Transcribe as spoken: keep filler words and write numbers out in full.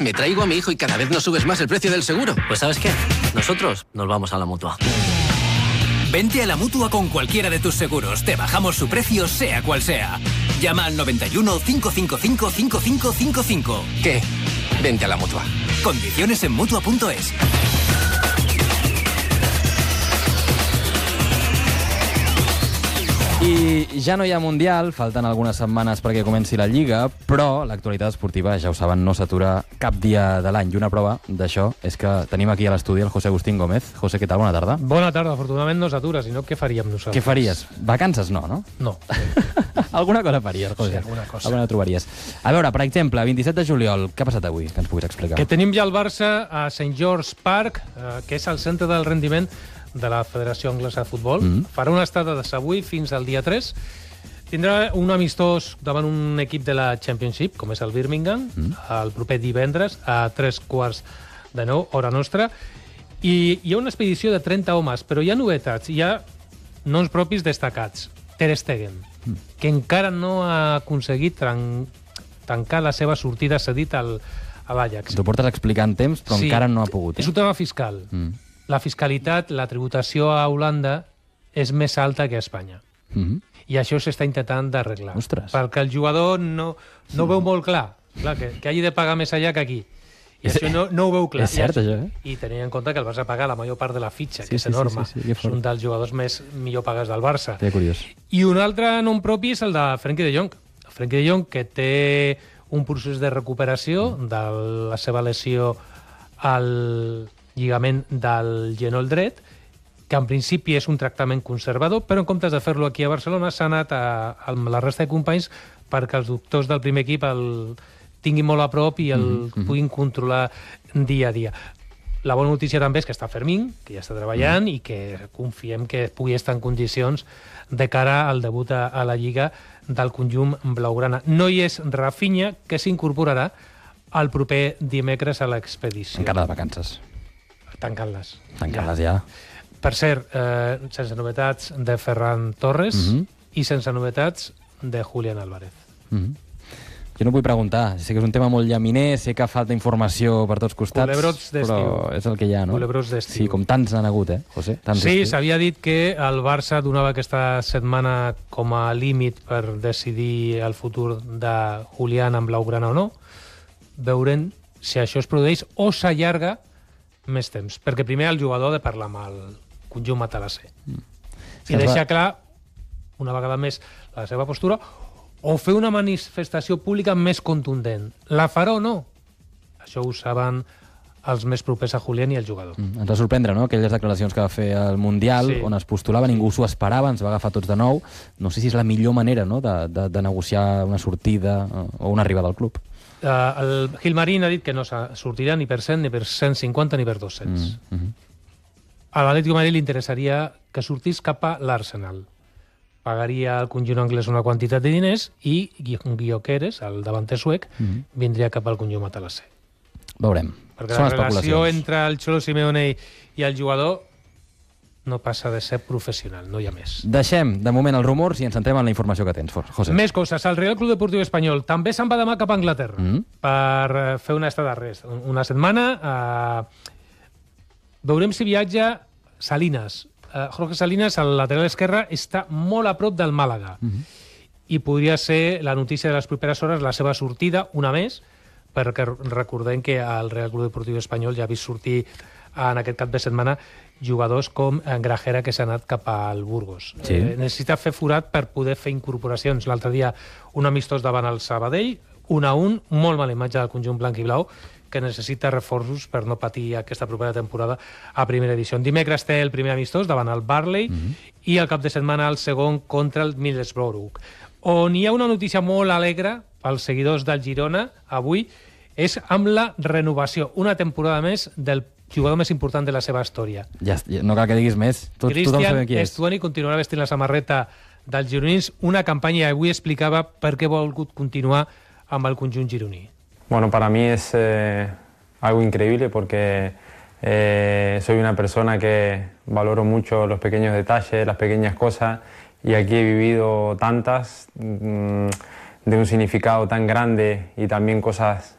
Me traigo a mi hijo y cada vez nos subes más el precio del seguro. Pues ¿sabes qué? Nosotros nos vamos a la Mutua. Vente a la Mutua con cualquiera de tus seguros. Te bajamos su precio, sea cual sea. Llama al noventa y uno, cinco cinco cinco, cinco cinco cinco cinco. ¿Qué? Vente a la Mutua. Condiciones en Mutua punto es. I ja no hi ha Mundial, falten algunes setmanes perquè comenci la Lliga, però l'actualitat esportiva, ja ho saben, no s'atura cap dia de l'any. I una prova d'això és que tenim aquí a l'estudi el José Agustín Gómez. José, què tal? Bona tarda. Bona tarda. Afortunadament no s'atura, sinó què faríem nosaltres? Què faries? Vacances no, no? No. Alguna cosa faries, José. Sí, alguna cosa. Alguna trobaries. A veure, per exemple, vint-i-set de juliol, què ha passat avui? Que ens puguis explicar. Que tenim ja el Barça a Saint George Park, eh, que és el centre del rendiment de la Federació Anglesa de Futbol. Mm. Farà una estada des d'avui fins al dia tres. Tindrà un amistós davant un equip de la Championship, com és el Birmingham, mm. el proper divendres a tres quarts de nou, hora nostra. I hi ha una expedició de trenta homes, però hi ha novetats, hi ha noms propis destacats. Ter Stegen, mm. que encara no ha aconseguit tran tancar la seva sortida cedit al, a l'Ajax. T'ho portes explicant temps, però sí, encara no ha pogut. Eh? És un tema fiscal. Mm. La fiscalitat, la tributació a Holanda és més alta que a Espanya. Mm-hmm. I això s'està intentant d'arreglar. Perquè el jugador no, no veu molt clar, clar que, que hagi de pagar més allà que aquí. I és, això no, no ho veu clar. És cert, això, eh? I tenint en compte que el Barça paga la major part de la fitxa, sí, que és sí, enorme. Sí, sí, sí, és un dels jugadors més millor pagats del Barça. Que curiós. I un altre nom propi és el de Frenkie de Jong. Frenkie de Jong, que té un procés de recuperació de la seva lesió al lligament del genoll dret, que en principi és un tractament conservador, però en comptes de fer-lo aquí a Barcelona s'ha anat a, a la resta de companys perquè els doctors del primer equip el tinguin molt a prop i el mm-hmm. puguin controlar dia a dia. La bona notícia també és que està Fermín, que ja està treballant mm. i que confiem que pugui estar en condicions de cara al debut a, a la Lliga del conjunt blaugrana. No hi és Rafinha, que s'incorporarà el proper dimecres a l'expedició. Encara de vacances. Tancant-les. Tancant-les ja. ja. Per cert, eh, sense novetats de Ferran Torres mm-hmm. i sense novetats de Julián Álvarez. Mm-hmm. Jo no vull preguntar, sé que és un tema molt llaminer, sé que falta informació per tots costats, Culebrots però és el que hi ha, no? Culebrots d'estiu. Sí, com tants n'han hagut, eh, José? Tants sí, s'havia dit que el Barça donava aquesta setmana com a límit per decidir el futur de Julián en blaugrana o no. Veurem si això es produeix o s'allarga més temps, perquè primer el jugador ha de parlar amb el conjunt matalasser mm. i deixar clar una vegada més la seva postura o fer una manifestació pública més contundent. La farà o no? Això ho saben els més propers a Julián i el jugador. Mm. Ens va sorprendre, no?, aquelles declaracions que va fer al Mundial, sí. on es postulava, ningú s'ho esperava, ens va agafar tots de nou. No sé si és la millor manera, no?, de, de, de negociar una sortida o una arribada al club. Uh, el Gilmarín ha dit que no sortirà ni per cent, ni per cent cinquanta, ni per dos-cents. Mm -hmm. A l'Atlético de Madrid li interessaria que sortís cap a l'Arsenal. Pagaria al conjunt anglès una quantitat de diners i Gyökeres, el davanter suec, mm -hmm. vindria cap al conjunt matalasser. Veurem. Perquè Són la relació entre el Cholo Simeone i el jugador no passa de ser professional, no hi ha més. Deixem, de moment, els rumors i ens centrem en la informació que tens, José. Més coses. El Real Club Deportiu Espanyol també se'n va demà cap a Anglaterra mm -hmm. per fer una estada res. Una setmana... Eh... Veurem si viatja Salinas. Uh, Jorge Salinas, al lateral esquerre, està molt a prop del Màlaga. Mm-hmm. I podria ser la notícia de les properes hores la seva sortida, una més, perquè recordem que el Real Club Deportiu Espanyol ja ha vist sortir en aquest cap de setmana jugadors com Grajera, que s'ha anat cap al Burgos. Sí. Eh, necessita fer forat per poder fer incorporacions. L'altre dia un amistós davant el Sabadell, un a un, molt mala imatge del conjunt blanc i blau, que necessita reforços per no patir aquesta propera temporada a primera edició. Dimecres té el primer amistós davant el Barley mm-hmm. i el cap de setmana el segon contra el Middlesbrough. On hi ha una notícia molt alegre pels seguidors del Girona avui és amb la renovació, una temporada més del jugador més important de la seva història. Ja, no cal que diguis més. Tot, Cristian Estuani continuarà vestint la samarreta dels gironins, una campanya que avui explicava per què ha volgut continuar amb el conjunt gironí. Bueno, para mí es eh, algo increíble porque eh, soy una persona que valoro mucho los pequeños detalles, las pequeñas cosas, y aquí he vivido tantas mmm, de un significado tan grande y también cosas